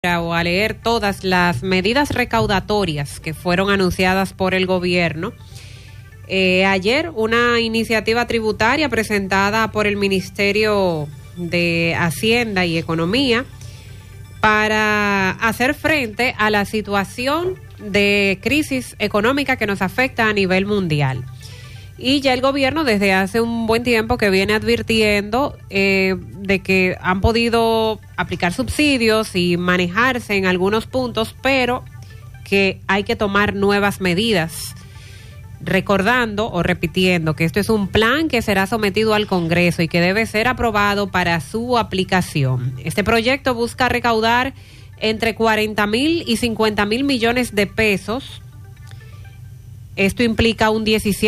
o a leer todas las medidas recaudatorias que fueron anunciadas por el gobierno. Ayer una iniciativa tributaria presentada por el Ministerio de Hacienda y Economía para hacer frente a la situación de crisis económica que nos afecta a nivel mundial. Y ya el gobierno desde hace un buen tiempo que viene advirtiendo de que han podido aplicar subsidios y manejarse en algunos puntos, pero que hay que tomar nuevas medidas, recordando o repitiendo que esto es un plan que será sometido al Congreso y que debe ser aprobado para su aplicación. Este proyecto busca recaudar entre 40.000 y 50.000 millones de pesos. Esto implica un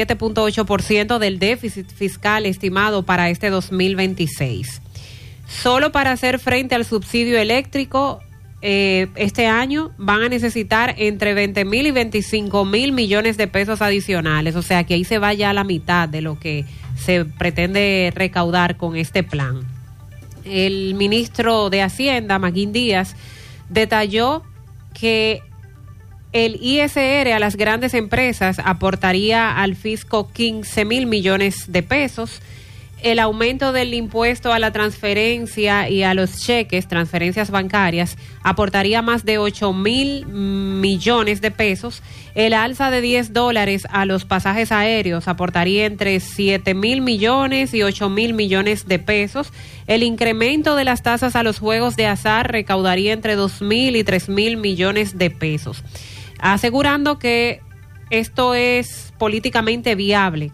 17.8% del déficit fiscal estimado para este 2026. Solo para hacer frente al subsidio eléctrico, este año van a necesitar entre 20.000 y 25.000 millones de pesos adicionales. O sea que ahí se va ya a la mitad de lo que se pretende recaudar con este plan. El ministro de Hacienda, Magín Díaz, detalló que el ISR a las grandes empresas aportaría al fisco 15.000 millones de pesos. El aumento del impuesto a la transferencia y a los cheques, transferencias bancarias, aportaría más de 8.000 millones de pesos. El alza de $10 a los pasajes aéreos aportaría entre 7.000 millones y 8.000 millones de pesos. El incremento de las tasas a los juegos de azar recaudaría entre 2.000 y 3.000 millones de pesos. Asegurando que esto es políticamente viable,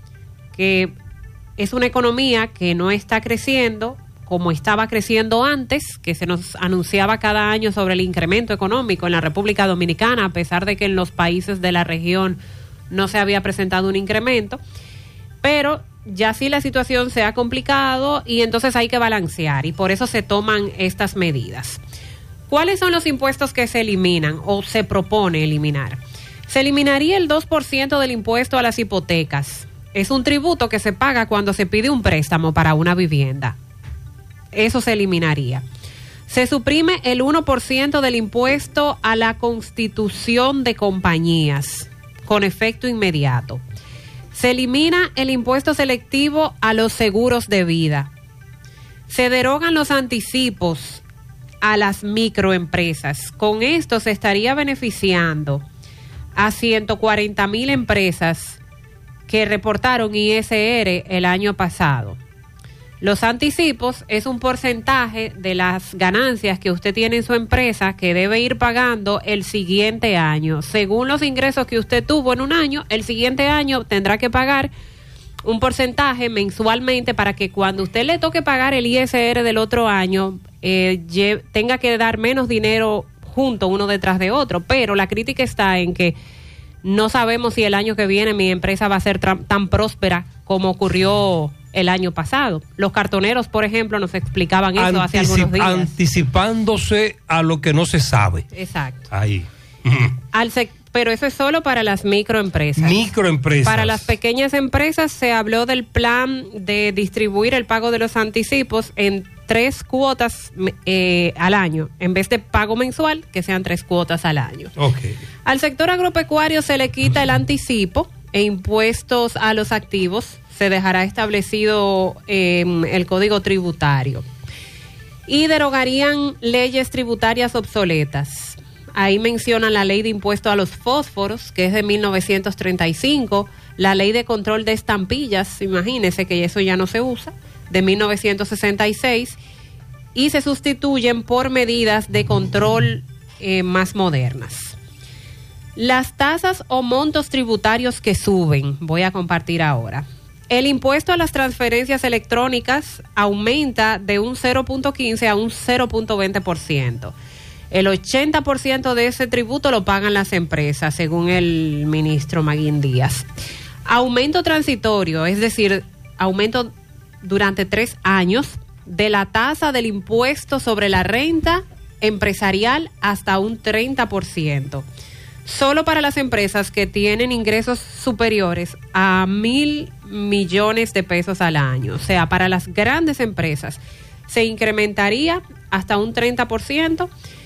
que es una economía que no está creciendo como estaba creciendo antes, que se nos anunciaba cada año sobre el incremento económico en la República Dominicana, a pesar de que en los países de la región no se había presentado un incremento, pero ya sí la situación se ha complicado y entonces hay que balancear y por eso se toman estas medidas. ¿Cuáles son los impuestos que se eliminan o se propone eliminar? Se eliminaría el 2% del impuesto a las hipotecas. Es un tributo que se paga cuando se pide un préstamo para una vivienda. Eso se eliminaría. Se suprime el 1% del impuesto a la constitución de compañías, con efecto inmediato. Se elimina el impuesto selectivo a los seguros de vida. Se derogan los anticipos a las microempresas. Con esto se estaría beneficiando a 140.000 empresas que reportaron ISR el año pasado. Los anticipos es un porcentaje de las ganancias que usted tiene en su empresa que debe ir pagando el siguiente año. Según los ingresos que usted tuvo en un año, el siguiente año tendrá que pagar un porcentaje mensualmente para que cuando usted le toque pagar el ISR del otro año, tenga que dar menos dinero junto uno detrás de otro. Pero la crítica está en que no sabemos si el año que viene mi empresa va a ser tan próspera como ocurrió el año pasado. Los cartoneros, por ejemplo, nos explicaban eso hace algunos días. Anticipándose a lo que no se sabe. Exacto. Ahí. Pero eso es solo para las microempresas. Para las pequeñas empresas se habló del plan de distribuir el pago de los anticipos en 3 cuotas al año, en vez de pago mensual, que sean 3 cuotas al año. Okay. Al sector agropecuario se le quita el anticipo e impuestos a los activos. Se dejará establecido el código tributario. Y derogarían leyes tributarias obsoletas. Ahí mencionan la ley de impuesto a los fósforos, que es de 1935, la ley de control de estampillas, imagínense que eso ya no se usa, de 1966, y se sustituyen por medidas de control más modernas. Las tasas o montos tributarios que suben, voy a compartir ahora. El impuesto a las transferencias electrónicas aumenta de un 0.15 a un 0.20%. El 80% de ese tributo lo pagan las empresas, según el ministro Magín Díaz. Aumento transitorio, es decir, aumento durante 3 años de la tasa del impuesto sobre la renta empresarial hasta un 30%. Solo para las empresas que tienen ingresos superiores a 1.000 millones de pesos al año. O sea, para las grandes empresas se incrementaría hasta un 30%.